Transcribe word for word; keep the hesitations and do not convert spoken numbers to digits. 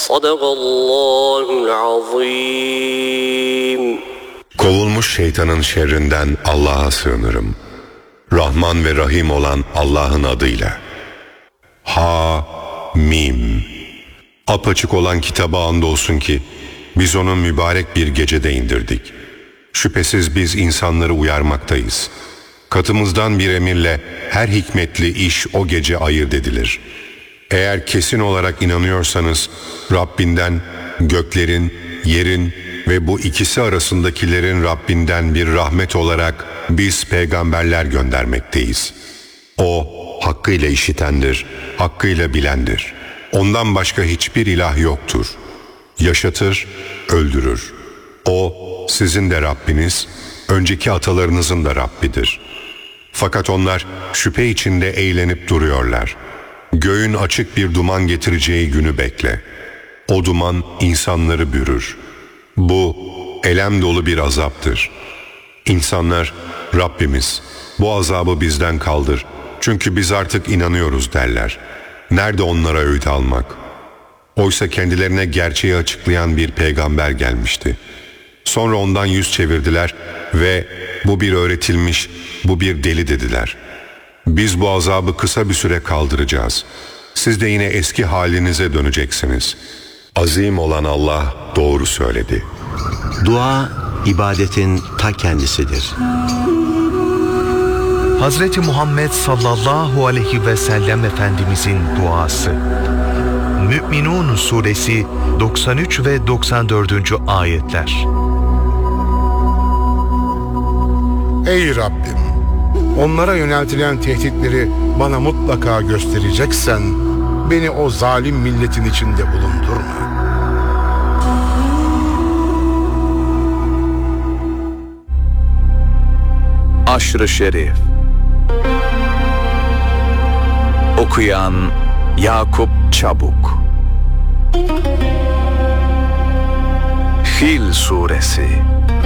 Sadakallahul azim. Kovulmuş şeytanın şerrinden Allah'a sığınırım. Rahman ve Rahim olan Allah'ın adıyla. Ha Mim. Apaçık olan kitaba andolsun ki biz onu mübarek bir gecede indirdik. Şüphesiz biz insanları uyarmaktayız. Katımızdan bir emirle her hikmetli iş o gece ayırt edilir. Eğer kesin olarak inanıyorsanız Rabbinden, göklerin, yerin ve bu ikisi arasındakilerin Rabbinden bir rahmet olarak biz peygamberler göndermekteyiz. O hakkıyla işitendir, hakkıyla bilendir. Ondan başka hiçbir ilah yoktur. Yaşatır, öldürür. O sizin de Rabbiniz, önceki atalarınızın da Rabbidir. Fakat onlar şüphe içinde eğlenip duruyorlar. Göğün açık bir duman getireceği günü bekle. O duman insanları bürür. Bu elem dolu bir azaptır. İnsanlar, Rabbimiz bu azabı bizden kaldır. Çünkü biz artık inanıyoruz derler. Nerede onlara öğüt almak? Oysa kendilerine gerçeği açıklayan bir peygamber gelmişti. Sonra ondan yüz çevirdiler ve bu bir öğretilmiş, bu bir deli dediler. Biz bu azabı kısa bir süre kaldıracağız. Siz de yine eski halinize döneceksiniz. Azim olan Allah doğru söyledi. Dua, ibadetin ta kendisidir. Hazreti Muhammed sallallahu aleyhi ve sellem Efendimizin duası. Mü'minun suresi doksan üç ve doksan dördüncü ayetler. Ey Rabbim! Onlara yöneltilen tehditleri bana mutlaka göstereceksen, beni o zalim milletin içinde bulundurma. Aşr-ı Şerif. Okuyan Yakup Çabuk. Fil Suresi.